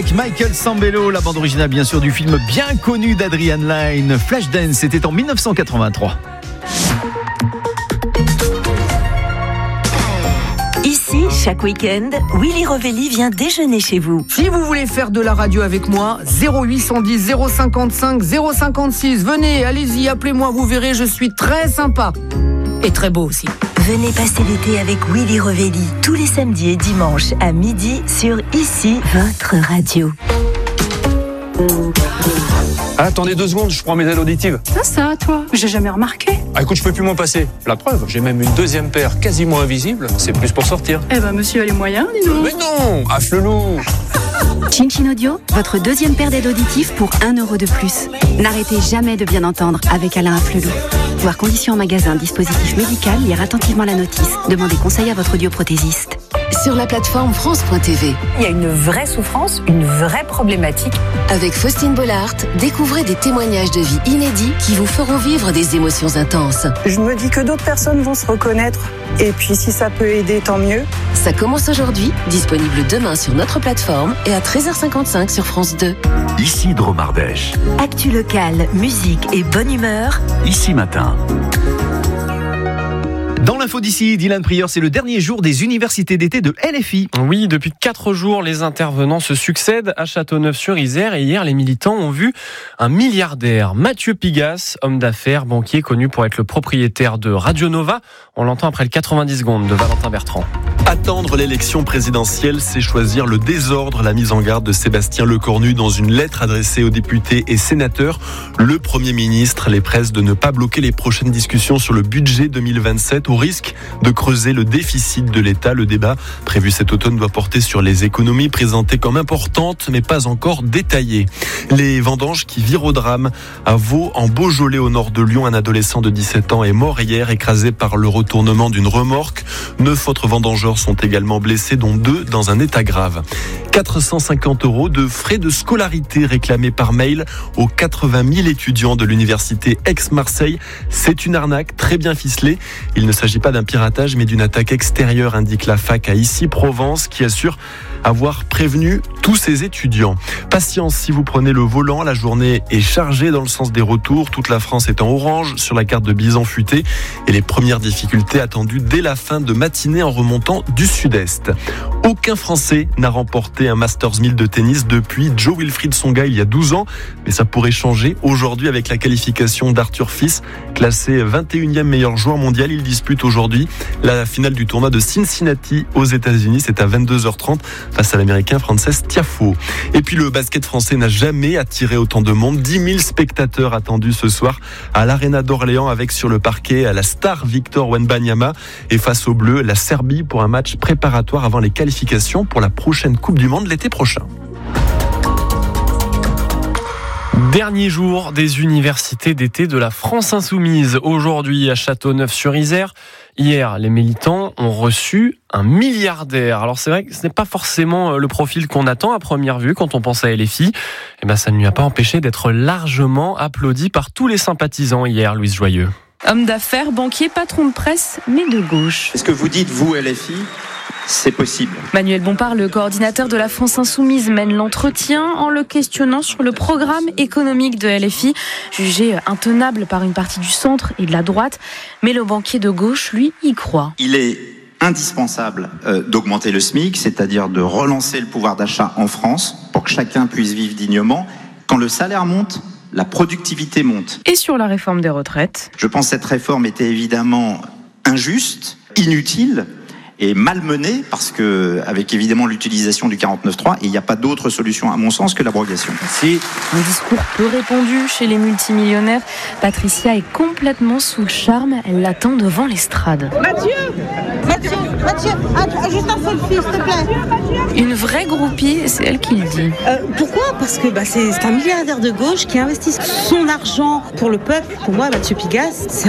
avec Michael Sambello, la bande originale bien sûr du film bien connu d'Adrian Lyne, Flashdance, c'était en 1983. Ici, chaque week-end, Willy Revelli vient déjeuner chez vous. Si vous voulez faire de la radio avec moi, 0810 055 056. Venez, allez-y, appelez-moi, vous verrez, je suis très sympa. Et très beau aussi. Venez passer l'été avec Willy Revelli, tous les samedis et dimanches à midi sur Ici, votre radio. Attendez 2 secondes, je prends mes aides auditives. Ça, toi, j'ai jamais remarqué. Ah, écoute, je peux plus m'en passer. La preuve, j'ai même une 2e paire quasiment invisible. C'est plus pour sortir. Eh ben, monsieur a les moyens, dis donc. Mais non, affle-loup. Chin Audio, votre 2e paire d'aides auditives pour 1 € de plus. N'arrêtez jamais de bien entendre avec Alain Afflelou. Voir conditions en magasin, dispositif médical, lire attentivement la notice. Demandez conseil à votre audioprothésiste. Sur la plateforme France.tv. Il y a une vraie souffrance, une vraie problématique. Avec Faustine Bollard, découvrez des témoignages de vie inédits qui vous feront vivre des émotions intenses. Je me dis que d'autres personnes vont se reconnaître. Et puis si ça peut aider, tant mieux. Ça commence aujourd'hui, disponible demain sur notre plateforme et à 13h55 sur France 2. Ici Dromardèche. Actu locale, musique et bonne humeur. Ici Matin. Dans l'info d'ici, Dylan Prieur, c'est le dernier jour des universités d'été de LFI. Oui, depuis 4 jours, les intervenants se succèdent à Châteauneuf-sur-Isère et hier, les militants ont vu un milliardaire, Mathieu Pigasse, homme d'affaires, banquier connu pour être le propriétaire de Radio Nova. On l'entend après le 90 secondes de Valentin Bertrand. Attendre l'élection présidentielle, c'est choisir le désordre, la mise en garde de Sébastien Lecornu dans une lettre adressée aux députés et sénateurs. Le Premier ministre les presse de ne pas bloquer les prochaines discussions sur le budget 2027 au risque de creuser le déficit de l'État. Le débat prévu cet automne doit porter sur les économies présentées comme importantes mais pas encore détaillées. Les vendanges qui virent au drame. À Vaux, en Beaujolais au nord de Lyon, un adolescent de 17 ans est mort hier, écrasé par le retournement d'une remorque. 9 autres vendangeurs sont également blessés, dont 2 dans un état grave. 450 € de frais de scolarité réclamés par mail aux 80 000 étudiants de l'université Aix-Marseille. C'est une arnaque très bien ficelée. Il ne s'agit pas d'un piratage mais d'une attaque extérieure, indique la fac à Issy-Provence qui assure avoir prévenu tous ses étudiants. Patience si vous prenez le volant, la journée est chargée dans le sens des retours. Toute la France est en orange sur la carte de Bison Futé et les premières difficultés attendues dès la fin de matinée en remontant du sud-est. Aucun Français n'a remporté un Masters 1000 de tennis depuis Jo-Wilfried Tsonga il y a 12 ans, mais ça pourrait changer aujourd'hui avec la qualification d'Arthur Fils, classé 21e meilleur joueur mondial. Il dispute aujourd'hui la finale du tournoi de Cincinnati aux États-Unis. C'est à 22h30 face à l'Américain Frances Tiafoe. Et puis le basket français n'a jamais attiré autant de monde. 10 000 spectateurs attendus ce soir à l'Arena d'Orléans avec sur le parquet la star Victor Wembanyama et face aux Bleus, la Serbie pour un match préparatoire avant les qualifications pour la prochaine Coupe du Monde l'été prochain. Dernier jour des universités d'été de la France Insoumise. Aujourd'hui à Châteauneuf-sur-Isère. Hier, les militants ont reçu un milliardaire. Alors c'est vrai que ce n'est pas forcément le profil qu'on attend à première vue quand on pense à LFI. Eh ben, ça ne lui a pas empêché d'être largement applaudi par tous les sympathisants hier, Louise Joyeux. Homme d'affaires, banquier, patron de presse, mais de gauche. Est-ce que vous dites, vous, LFI, c'est possible? Manuel Bompard, le coordinateur de la France Insoumise, mène l'entretien en le questionnant sur le programme économique de LFI, jugé intenable par une partie du centre et de la droite. Mais le banquier de gauche, lui, y croit. Il est indispensable d'augmenter le SMIC, c'est-à-dire de relancer le pouvoir d'achat en France pour que chacun puisse vivre dignement. Quand le salaire monte, la productivité monte. Et sur la réforme des retraites? Je pense que cette réforme était évidemment injuste, inutile et malmenée parce que, avec évidemment l'utilisation du 49.3, il n'y a pas d'autre solution à mon sens que l'abrogation. Merci. Un discours peu répandu chez les multimillionnaires. Patricia est complètement sous le charme. Elle l'attend devant l'estrade. Mathieu, juste un selfie, s'il te plaît. Une vraie groupie, c'est elle qui le dit. Pourquoi ? Parce que c'est un milliardaire de gauche qui investit son argent pour le peuple. Pour moi, Mathieu Pigasse, c'est